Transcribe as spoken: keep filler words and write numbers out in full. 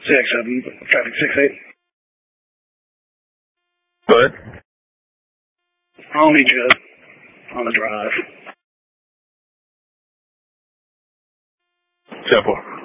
six seven, traffic six eight. Go ahead. I'll meet you on the drive. Simple.